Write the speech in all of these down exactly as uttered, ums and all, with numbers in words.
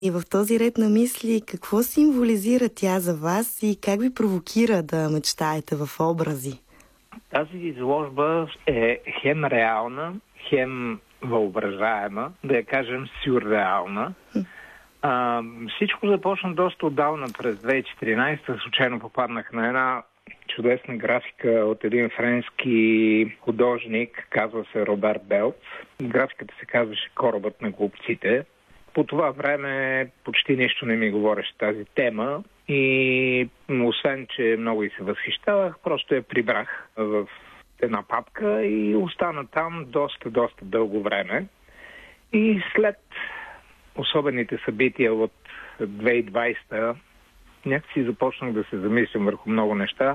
И в този ред на мисли, какво символизира тя за вас и как ви провокира да мечтаете в образи? Тази изложба е хем реална, хем въображаема, да я кажем сюрреална. А, всичко започна доста отдавна, през две хиляди и четиринадесета. Случайно попаднах на една чудесна графика от един френски художник, казва се Роберт Белц. Графиката се казваше "Корабът на глупците". По това време почти нищо не ми говореше тази тема и освен, че много и се възхищавах, просто я прибрах в една папка и остана там доста, доста дълго време. И след особените събития от две хиляди и двадесета някакси започнах да се замислям върху много неща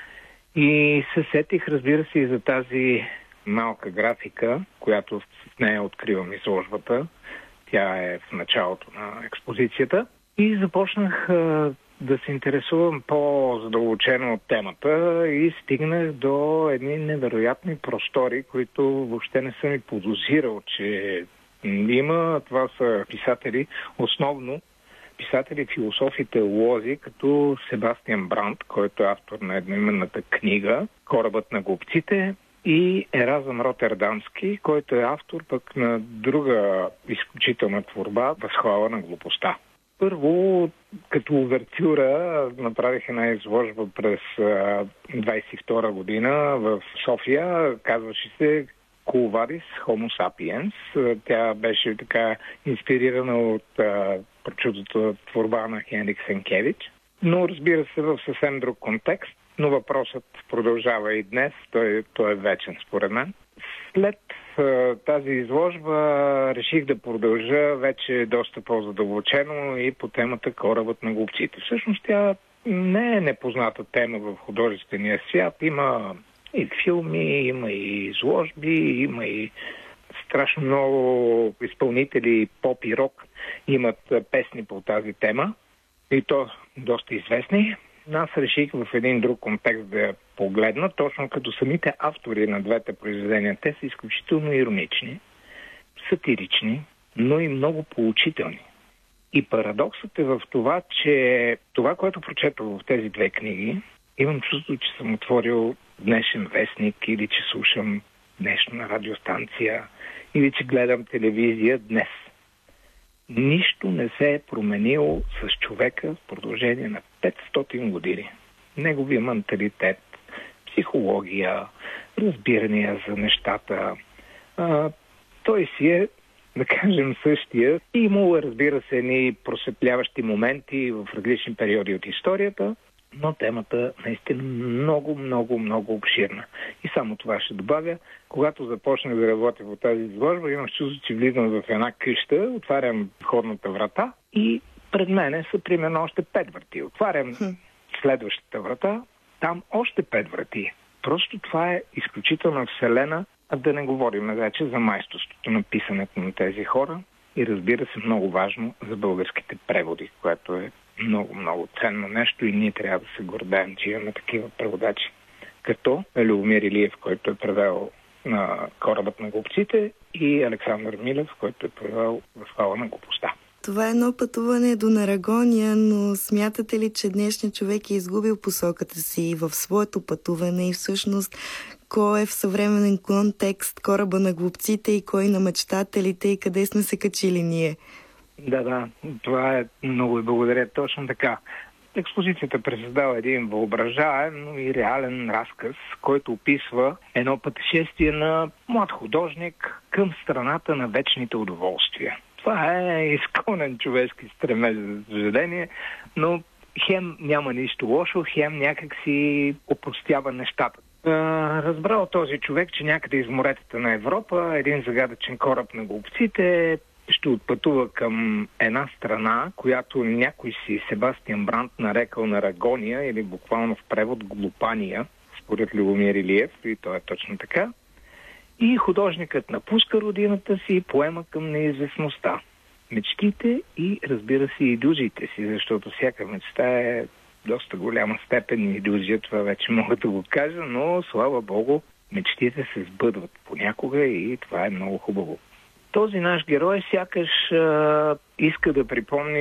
и се сетих, разбира се, и за тази малка графика, която с нея откривам изложбата. Тя е в началото на експозицията и започнах а, да се интересувам по-задълбочено от темата и стигнах до едни невероятни простори, които въобще не съм и подозирал, че има. Това са писатели, основно писатели, философи, теолози, като Себастиан Бранд, който е автор на едноименната книга "Корабът на глупците", и Еразъм Ротердамски, който е автор пък на друга изключителна творба "Възхвала на глупостта". Първо, като увертюра, направих една изложба през двадесет и втора година в София. Казваше се "Quo Vadis Homo Sapiens". Тя беше така инспирирана от а, прочутата творба на Хенрик Сенкевич, но разбира се в съвсем друг контекст. Но въпросът продължава и днес, той, той е вечен според мен. След а, тази изложба реших да продължа вече доста по-задълбочено и по темата "Корабът на глупците". Всъщност тя не е непозната тема в художествения свят. Има и филми, има и изложби, има и страшно много изпълнители поп и рок имат песни по тази тема, и то доста известни. Аз реших в един друг контекст да я погледна, точно като самите автори на двете произведения. Те са изключително иронични, сатирични, но и много поучителни. И парадоксът е в това, че това, което прочетох в тези две книги, имам чувство, че съм отворил днешен вестник или че слушам днешна радиостанция или че гледам телевизия днес. Нищо не се е променило с човека в продължение на петстотин години. Неговия менталитет, психология, разбирания за нещата. А, той си е, да кажем, същия. И имало, разбира се, едни просветляващи моменти в различни периоди от историята, но темата наистина много, много, много обширна. И само това ще добавя. Когато започнах да работя по тази изложба, имах чувство, че влизам в една къща, отварям входната врата и пред мене са примерно още пет врати. Отварям следващата врата, там още пет врати. Просто това е изключителна вселена, а да не говорим вече за майсторството на писането на тези хора и, разбира се, много важно за българските преводи, което е много, много ценно нещо и ние трябва да се гордеем, че имаме такива преводачи. Като Любомир Илиев, който е превел на "Корабът на глупците", и Александър Милев, който е превел "Възхвала на глупостта". Това е едно пътуване до Нарагония, но смятате ли, че днешният човек е изгубил посоката си в своето пътуване и всъщност кой е в съвременен контекст "Кораба на глупците" и кой на мечтателите и къде сме се качили ние? Да, да, това е много и благодаря. Точно така. Експозицията пресъздава един въображаем, но и реален разказ, който описва едно пътешествие на млад художник към страната на вечните удоволствия. Това е изконен човешки стремеж, за съжаление, но хем няма нищо лошо, хем някак си опростява нещата. Разбрал този човек, че някъде из моретата на Европа един загадъчен кораб на глупците ще отпътува към една страна, която някой си Себастиан Бранд нарекал Нарагония, или буквално в превод Глупания, според Любомир Илиев, и то е точно така. И художникът напуска родината си и поема към неизвестността. Мечтите и, разбира се, илюзиите си, защото всяка мечта е доста голяма степен илюзия, това вече мога да го кажа, но, слава Богу, мечтите се сбъдват понякога и това е много хубаво. Този наш герой сякаш а, иска да припомни